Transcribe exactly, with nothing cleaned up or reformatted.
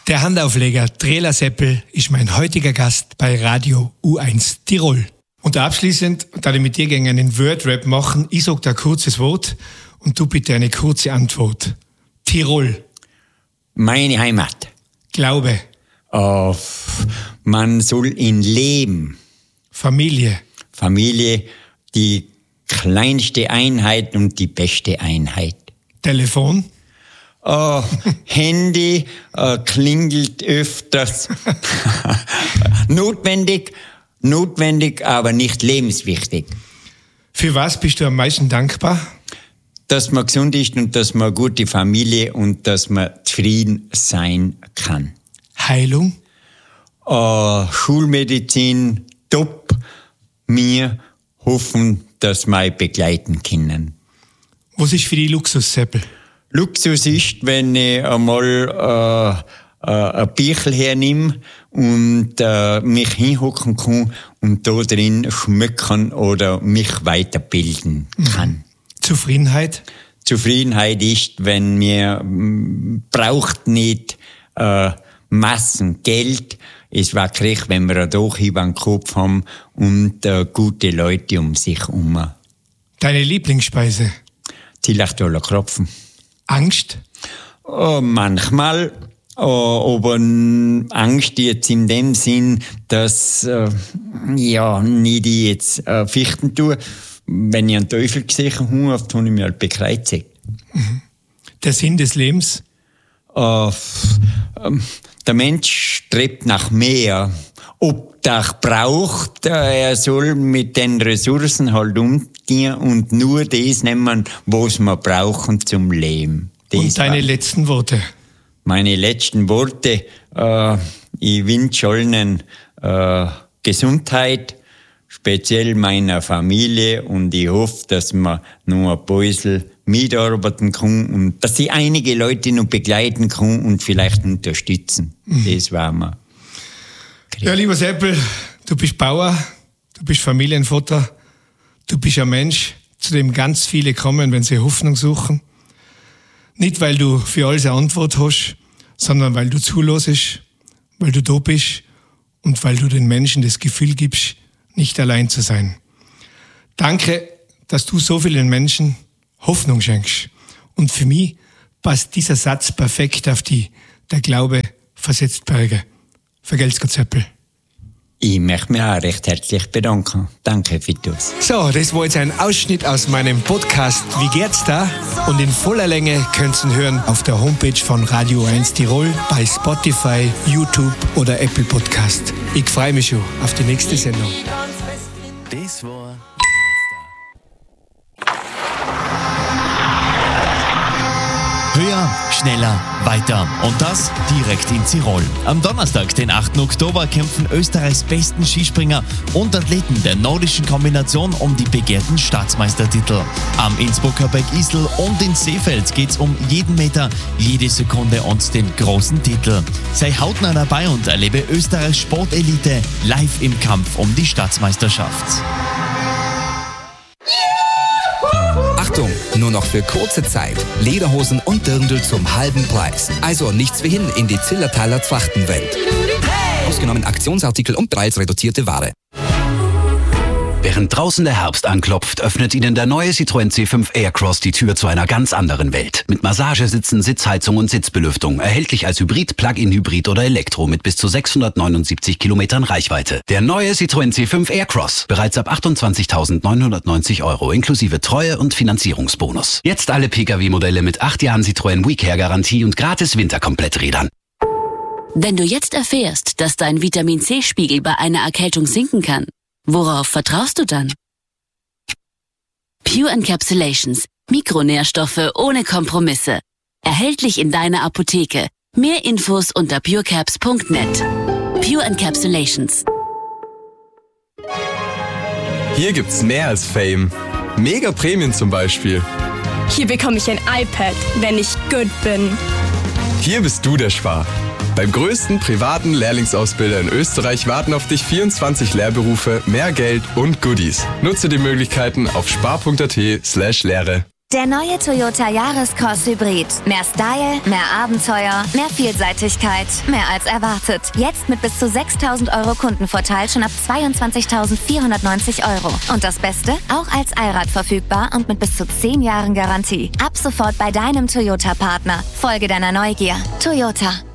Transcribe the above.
Der Handaufleger Trela Seppel ist mein heutiger Gast bei Radio U eins Tirol. Und abschließend, da ich mit dir gerne einen Word-Rap machen, ich sag da ein kurzes Wort und du bitte eine kurze Antwort. Tirol. Meine Heimat. Glaube. Oh, man soll ihn leben. Familie. Familie, die kleinste Einheit und die beste Einheit. Telefon. Oh, Handy äh, klingelt öfters. Notwendig, notwendig, aber nicht lebenswichtig. Für was bist du am meisten dankbar? Dass man gesund ist und dass man eine gute Familie und dass man zufrieden sein kann. Heilung? Uh, Schulmedizin, top. Wir hoffen, dass wir begleiten können. Was ist für die Luxus, Seppel? Luxus ist, wenn ich einmal äh, äh, ein Bichl hernehme und äh, mich hinhocken kann und da drin schmöckern oder mich weiterbilden kann. Mhm. Zufriedenheit? Zufriedenheit ist, wenn mir m, braucht nicht äh, Massen Geld. Es war krieg, wenn wir ein Dach über den Kopf haben und äh, gute Leute um sich herum. Deine Lieblingsspeise? Zillachtaler Kropfen. Angst? Oh, manchmal, oh, aber Angst jetzt in dem Sinn, dass äh, ja, nicht ich jetzt äh, fichten tue. Wenn ich einen Teufel gesehen habe, oft habe ich mich halt bekreuzigt. Mhm. Der Sinn des Lebens? Uh, der Mensch strebt nach mehr. Ob der braucht, er soll mit den Ressourcen halt umgehen und nur das nehmen, was wir brauchen zum Leben. Das und deine letzten Worte? Meine letzten Worte, uh, ich wünsche allen uh, Gesundheit, speziell meiner Familie, und ich hoffe, dass man noch ein bisschen mitarbeiten kann und dass ich einige Leute noch begleiten kann und vielleicht unterstützen. Mhm. Das war mir. Ja, lieber Seppel, du bist Bauer, du bist Familienvater, du bist ein Mensch, zu dem ganz viele kommen, wenn sie Hoffnung suchen. Nicht, weil du für alles eine Antwort hast, sondern weil du zulässt, weil du da bist und weil du den Menschen das Gefühl gibst, nicht allein zu sein. Danke, dass du so vielen Menschen Hoffnung schenkst. Und für mich passt dieser Satz perfekt auf die Der Glaube versetzt Berge. Vergelt's Gott, Seppel. Ich möchte mich auch recht herzlich bedanken. Danke, Vitus. So, das war jetzt ein Ausschnitt aus meinem Podcast Wie geht's da? Und in voller Länge könnt ihr ihn hören auf der Homepage von Radio eins Tirol, bei Spotify, YouTube oder Apple Podcast. Ich freue mich schon auf die nächste Sendung. Das war Höher, schneller, weiter. Und das direkt in Tirol. Am Donnerstag, den achten Oktober, kämpfen Österreichs besten Skispringer und Athleten der nordischen Kombination um die begehrten Staatsmeistertitel. Am Innsbrucker Berg Isel und in Seefeld geht's um jeden Meter, jede Sekunde und den großen Titel. Sei hautnah dabei und erlebe Österreichs Sportelite live im Kampf um die Staatsmeisterschaft. Achtung, nur noch für kurze Zeit. Lederhosen und Dirndl zum halben Preis. Also nichts wie hin in die Zillertaler Trachtenwelt. Ausgenommen Aktionsartikel und preisreduzierte Ware. Während draußen der Herbst anklopft, öffnet Ihnen der neue Citroën C fünf Aircross die Tür zu einer ganz anderen Welt. Mit Massagesitzen, Sitzheizung und Sitzbelüftung. Erhältlich als Hybrid, Plug-in-Hybrid oder Elektro mit bis zu sechshundertneunundsiebzig Kilometern Reichweite. Der neue Citroën C fünf Aircross. Bereits ab achtundzwanzigtausendneunhundertneunzig Euro inklusive Treue- und Finanzierungsbonus. Jetzt alle Pkw-Modelle mit acht Jahren Citroën WeCare-Garantie und gratis Winterkompletträdern. Wenn du jetzt erfährst, dass dein Vitamin-C-Spiegel bei einer Erkältung sinken kann, worauf vertraust du dann? Pure Encapsulations. Mikronährstoffe ohne Kompromisse. Erhältlich in deiner Apotheke. Mehr Infos unter purecaps punkt net. Pure Encapsulations. Hier gibt's mehr als Fame. Mega Prämien zum Beispiel. Hier bekomme ich ein iPad, wenn ich gut bin. Hier bist du der Spar. Beim größten privaten Lehrlingsausbilder in Österreich warten auf dich vierundzwanzig Lehrberufe, mehr Geld und Goodies. Nutze die Möglichkeiten auf spar punkt at slash Lehre. Der neue Toyota Yaris-Cross Hybrid. Mehr Style, mehr Abenteuer, mehr Vielseitigkeit, mehr als erwartet. Jetzt mit bis zu sechstausend Euro Kundenvorteil schon ab zweiundzwanzigtausendvierhundertneunzig Euro. Und das Beste? Auch als Allrad verfügbar und mit bis zu zehn Jahren Garantie. Ab sofort bei deinem Toyota-Partner. Folge deiner Neugier. Toyota.